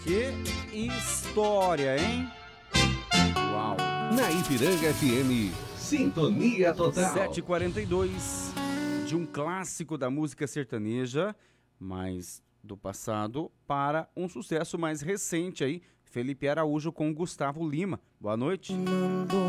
Que história, hein? Uau! Na Ipiranga FM, Sintonia Total. 7h42 de um clássico da música sertaneja, mas do passado, para um sucesso mais recente aí, Felipe Araújo com Gustavo Lima. Boa noite.